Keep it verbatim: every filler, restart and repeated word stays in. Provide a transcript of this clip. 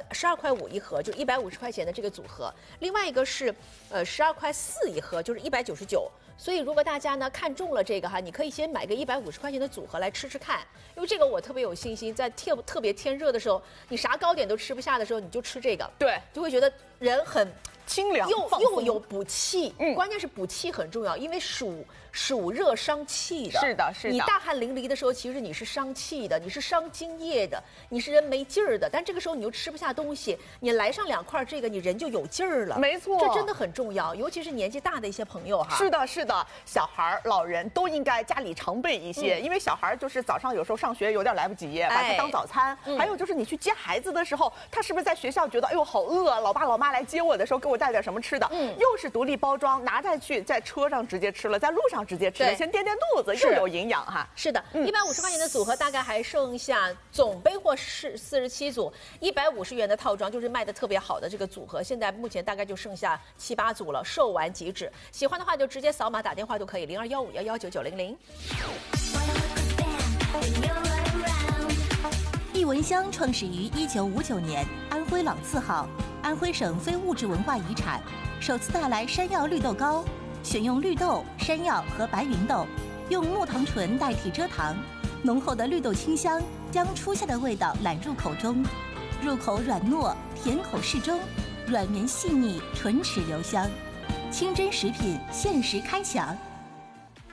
十二块五一盒，就一百五十块钱的这个组合；另外一个是呃十二块四一盒，就是一百九十九。所以如果大家呢看中了这个哈，你可以先买个一百五十块钱的组合来吃吃看，因为这个我特别有信心，在特特别天热的时候，你啥糕点都吃不下的时候，你就吃这个， 对， 就会觉得人很。 清凉又又有补气， 嗯， 关键是补气很重要，因为暑暑热伤气的。 是的，是的。 你大汗淋漓的时候，其实你是伤气的，你是伤津液的，你是人没劲儿的。但这个时候你又吃不下东西，你来上两块这个，你人就有劲儿了。 没错， 这真的很重要，尤其是年纪大的一些朋友哈。 是的，是的，小孩、老人都应该家里常备一些，嗯、因为小孩就是早上有时候上学有点来不及，把它当早餐。哎、还有就是你去接孩子的时候，他是不是在学校觉得哎呦好饿，老爸老妈来接我的时候给我带点什么吃的？嗯，又是独立包装，拿再去在车上直接吃了，在路上直接吃了，先垫垫肚子，又有营养哈。 是的，一百五十块钱的组合大概还剩下总备货是四十七组，一百五十元的套装就是卖的特别好的这个组合，现在目前大概就剩下七八组了，售完即止。喜欢的话就直接扫码打电话就可以，零二幺五幺幺九九零零。 艺文乡创始于一九五九年，安徽老字号，安徽省非物质文化遗产。首次带来山药绿豆糕，选用绿豆、山药和白芸豆，用木糖醇代替蔗糖，浓厚的绿豆清香将初夏的味道揽入口中，入口软糯，甜口适中，软绵细腻，唇齿留香。清真食品限时开抢。